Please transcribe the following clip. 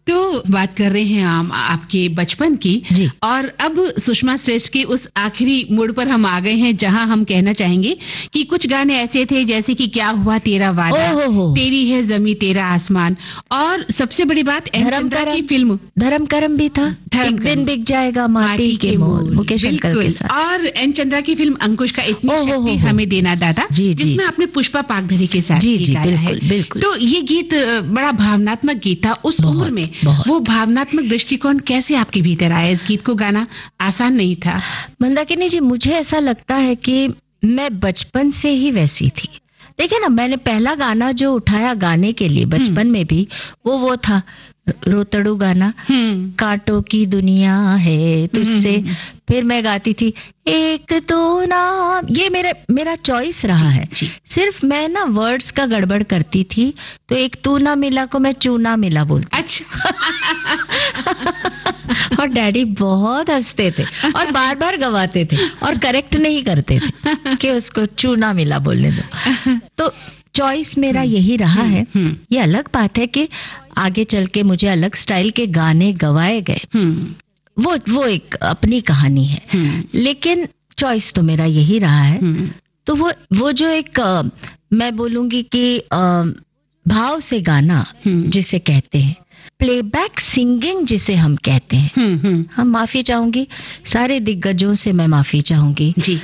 तो बात कर रहे हैं हम आपके बचपन की जी। और अब सुषमा श्रेष्ठ के उस आखिरी मोड़ पर हम आ गए हैं जहां हम कहना चाहेंगे कि कुछ गाने ऐसे थे जैसे कि क्या हुआ तेरा वादा, ओहो। तेरी है जमी तेरा आसमान, और सबसे बड़ी बात एन चंद्रा की फिल्म धर्म करम भी था, धर्म एक दिन करम। बिक जाएगा माटी के मोल, मुकेश अंकल के बिल्कुल। साथ। और एन चंद्रा की फिल्म अंकुश का इतनी ओहो शक्ति हो। हमें देना दादा, जी, जी, जिसमें जी। आपने पुष्पा पागधरी के साथ जी, गीत जी, गाया है। बिल्कुल, बिल्कुल। तो ये गीत बड़ा भावनात्मक गीत था उस बहुत, उम्र में। बहुत। वो भावनात्मक दृष्टिकोण कैसे आपके भीतर आया? इस गीत को गाना आसान नहीं था। मंदाकिनी जी, मुझे ऐसा लगता है कि मैं बचपन से ही वैसी थी। देखिए ना, मैंने पहला गाना जो उठाया गाने के लिए बचपन में भी, वो था रोतड़ू गाना, कांटों की दुनिया है तुझसे। फिर मैं गाती थी एक तो ना, ये मेरा चॉइस रहा है। जी। सिर्फ मैं ना वर्ड्स का गड़बड़ करती थी, तो एक तू ना मिला को मैं चूना मिला बोलती। अच्छा। और डैडी बहुत हंसते थे और बार बार गवाते थे और करेक्ट नहीं करते थे कि उसको चूना मिला बोलने दो। तो चॉइस मेरा यही रहा है। ये अलग बात है कि आगे चल के मुझे अलग स्टाइल के गाने गवाए गए, वो एक अपनी कहानी है, लेकिन चॉइस तो मेरा यही रहा है। तो वो जो एक मैं बोलूंगी कि भाव से गाना जिसे कहते हैं, प्लेबैक सिंगिंग जिसे हम कहते हैं, हम माफी चाहूंगी, सारे दिग्गजों से मैं माफी चाहूंगी जी।